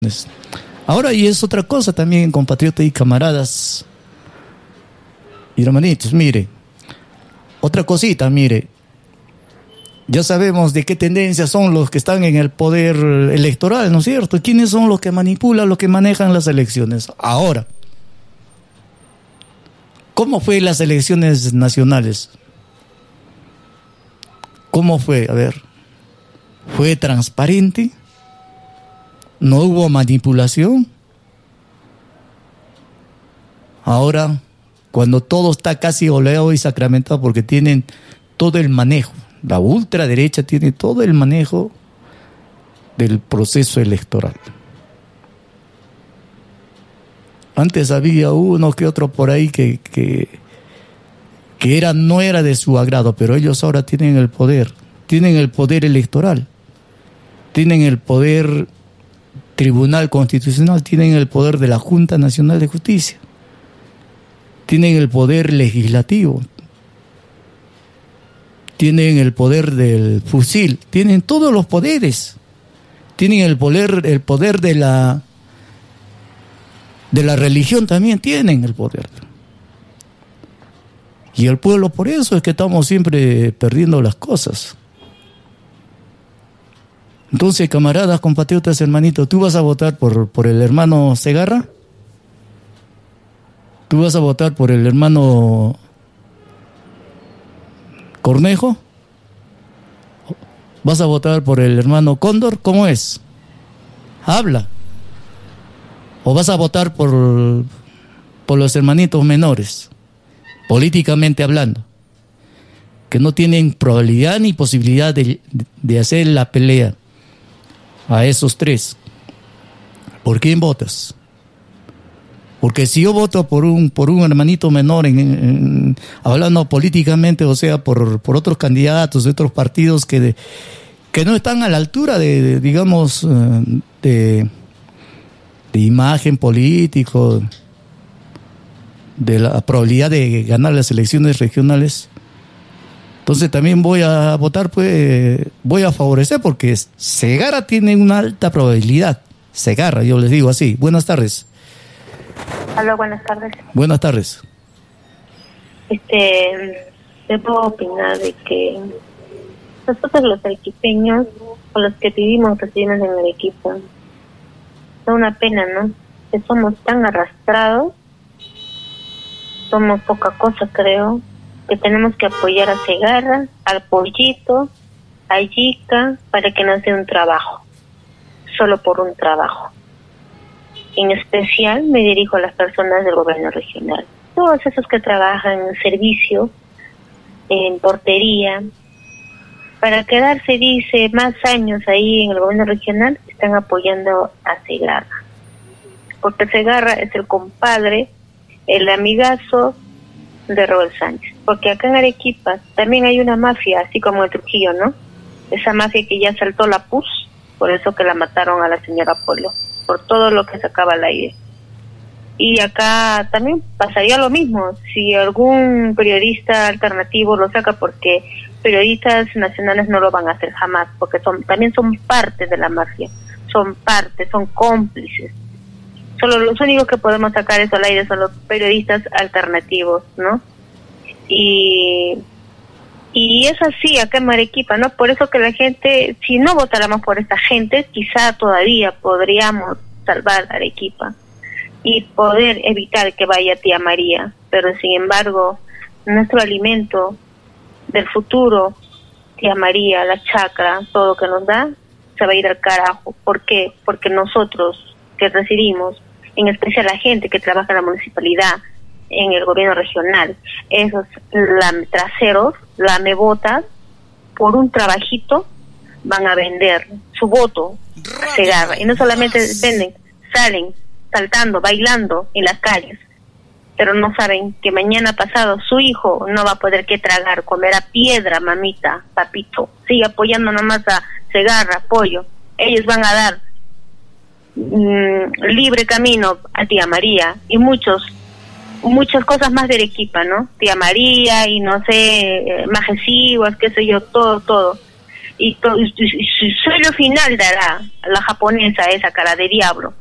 Ahora, y es otra cosa también, compatriotas y camaradas y hermanitos, mire, otra cosita, mire, ya sabemos de qué tendencias son los que están en el poder electoral, ¿no es cierto? ¿Quiénes son los que manipulan, los que manejan las elecciones? Ahora, ¿cómo fue las elecciones nacionales? ¿Cómo fue? A ver, ¿fue transparente? ¿No hubo manipulación? Ahora, cuando todo está casi oleado y sacramentado porque tienen todo el manejo, la ultraderecha tiene todo el manejo del proceso electoral. Antes había uno que otro por ahí que no era de su agrado, pero ellos ahora tienen el poder electoral, tienen el poder Tribunal Constitucional, tienen el poder de la Junta Nacional de Justicia, tienen el poder legislativo, tienen el poder del fusil, tienen todos los poderes, tienen el poder de la religión, también tienen el poder. Y el pueblo, por eso es que estamos siempre perdiendo las cosas. Entonces, camaradas, compatriotas, hermanitos, ¿tú vas a votar por el hermano Segarra? ¿Tú vas a votar por el hermano Cornejo? ¿Vas a votar por el hermano Cóndor? ¿Cómo es? Habla. ¿O vas a votar por los hermanitos menores, políticamente hablando, que no tienen probabilidad ni posibilidad de hacer la pelea a esos tres? ¿Por quién votas? Porque si yo voto por un hermanito menor, hablando políticamente, o sea, por otros candidatos de otros partidos que no están a la altura de imagen político, de la probabilidad de ganar las elecciones regionales, entonces también voy a votar, pues voy a favorecer, porque Segarra tiene una alta probabilidad. Segarra, yo les digo así. Buenas tardes. Hola, buenas tardes. Buenas tardes. Debo opinar de que nosotros los arequipeños, o los que residimos en Arequipa, es una pena, ¿no? Que somos tan arrastrados, somos poca cosa, creo, que tenemos que apoyar a Segarra, al Pollito, a Yica, para que nos dé un trabajo, solo por un trabajo. En especial me dirijo a las personas del gobierno regional, todos esos que trabajan en servicio, en portería, para quedarse, dice, más años ahí en el gobierno regional, están apoyando a Segarra, porque Segarra es el compadre, el amigazo de Robert Sánchez, porque acá en Arequipa también hay una mafia, así como en Trujillo, ¿no? Esa mafia que ya saltó la PUS, por eso que la mataron a la señora Polo, por todo lo que sacaba al aire. Y acá también pasaría lo mismo si algún periodista alternativo lo saca, porque periodistas nacionales no lo van a hacer jamás, porque también son parte de la mafia, son cómplices. Solo los únicos que podemos sacar eso al aire son los periodistas alternativos, ¿no? Y es así acá en Arequipa, ¿no? Por eso que la gente, si no votáramos por esta gente, quizá todavía podríamos salvar Arequipa y poder evitar que vaya tía María. Pero sin embargo, nuestro alimento del futuro, tía María, la chacra, todo lo que nos da, se va a ir al carajo. ¿Por qué? Porque nosotros que residimos, en especial la gente que trabaja en la municipalidad, en el gobierno regional, esos traseros, lamebotas, por un trabajito van a vender su voto a Segarra. Y no solamente venden, salen saltando, bailando en las calles, pero no saben que mañana pasado su hijo no va a poder que tragar, comerá piedra, mamita, papito. Sigue apoyando nomás a Segarra, Pollo. Ellos van a dar libre camino a tía María y muchas cosas más de Arequipa, ¿no? Tía María y no sé, Majesiguas, qué sé yo, todo. y su suelo final dará a la japonesa esa cara de diablo.